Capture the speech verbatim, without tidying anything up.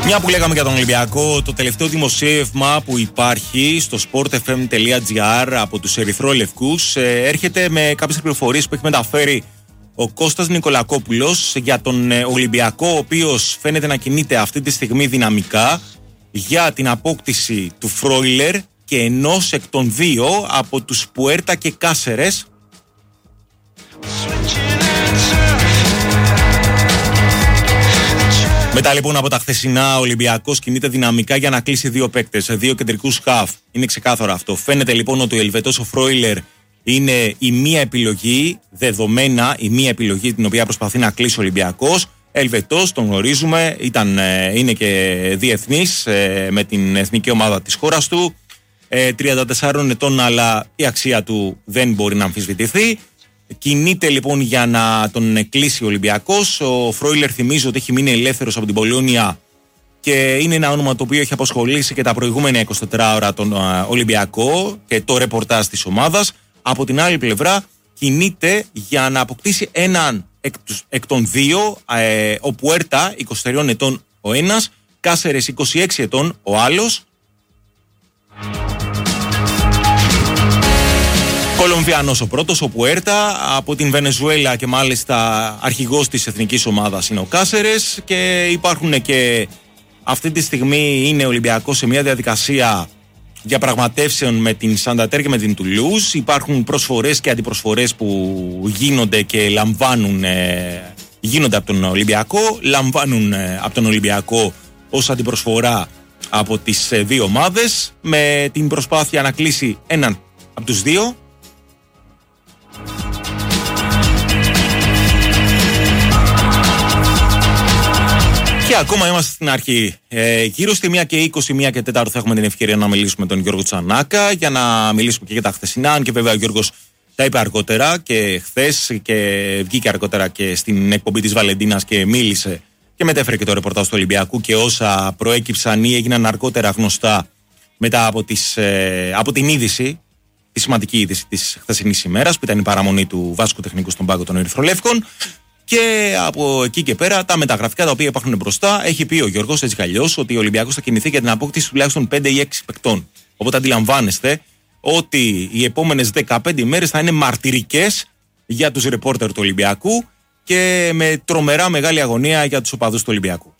Μια που λέγαμε για τον Ολυμπιακό, το τελευταίο δημοσίευμα που υπάρχει στο sportfm τελεία gr από τους ερυθρόλευκους έρχεται με κάποιες πληροφορίες που έχει μεταφέρει ο Κώστας Νικολακόπουλος για τον Ολυμπιακό, ο οποίος φαίνεται να κινείται αυτή τη στιγμή δυναμικά για την απόκτηση του Φρόιλερ και ενός εκ των δύο από τους Πουέρτα και Κάσερες. Μετά λοιπόν από τα χθεσινά, ο Ολυμπιακός κινείται δυναμικά για να κλείσει δύο παίκτες, δύο κεντρικούς χαφ. Είναι ξεκάθαρο αυτό. Φαίνεται λοιπόν ότι ο Ελβετός ο Φρόιλερ είναι η μία επιλογή, δεδομένα η μία επιλογή την οποία προσπαθεί να κλείσει ο Ολυμπιακός. Ελβετός, τον γνωρίζουμε, ήταν, είναι και διεθνής με την εθνική ομάδα της χώρας του. τριάντα τεσσάρων ετών, αλλά η αξία του δεν μπορεί να αμφισβητηθεί. Κινείται λοιπόν για να τον κλείσει ο Ολυμπιακός. Ο Φρόιλερ, θυμίζω ότι έχει μείνει ελεύθερος από την Πολόνια και είναι ένα όνομα το οποίο έχει απασχολήσει και τα προηγούμενα εικοσιτέσσερις ώρα τον Ολυμπιακό και το ρεπορτάζ της ομάδας. Από την άλλη πλευρά κινείται για να αποκτήσει έναν εκ, εκ των δύο, ε, ο Πουέρτα είκοσι τριών ετών ο ένας, Κάσερες είκοσι έξι ετών ο άλλος. Κολομβιανός ο πρώτος, ο Πουέρτα, από την Βενεζουέλα και μάλιστα αρχηγός της εθνικής ομάδας είναι ο Κάσερες, και υπάρχουν και αυτή τη στιγμή είναι ο Ολυμπιακός σε μια διαδικασία διαπραγματεύσεων με την Σανταντέρ και με την Τουλούζ. Υπάρχουν προσφορές και αντιπροσφορές που γίνονται και λαμβάνουν, ε, γίνονται από τον Ολυμπιακό, λαμβάνουν ε, από τον Ολυμπιακό ως αντιπροσφορά από τις ε, δύο ομάδες, με την προσπάθεια να κλείσει έναν από τους δύο. Και ακόμα είμαστε στην αρχή. Ε, γύρω στη μία και είκοσι, μία και τέσσερα θα έχουμε την ευκαιρία να μιλήσουμε με τον Γιώργο Τσανάκα, για να μιλήσουμε και για τα χθεσινά. Αν και βέβαια ο Γιώργος τα είπε αργότερα και χθες, και βγήκε αργότερα και στην εκπομπή της Βαλεντίνας και μίλησε και μετέφερε και το ρεπορτάζ του Ολυμπιακού και όσα προέκυψαν ή έγιναν αργότερα γνωστά μετά από, τις, ε, από την είδηση, τη σημαντική είδηση της χθεσινής ημέρας, που ήταν η παραμονή του Βάσκου Τεχνικού στον πάγκο των Ερυθρολεύκων. Και από εκεί και πέρα, τα μεταγραφικά τα οποία υπάρχουν μπροστά, έχει πει ο Γιώργος έτσι κι αλλιώς ότι ο Ολυμπιακός θα κινηθεί για την απόκτηση τουλάχιστον πέντε ή έξι παικτών. Οπότε αντιλαμβάνεστε ότι οι επόμενες δεκαπέντε ημέρες θα είναι μαρτυρικές για τους ρεπόρτερ του Ολυμπιακού και με τρομερά μεγάλη αγωνία για τους οπαδούς του Ολυμπιακού.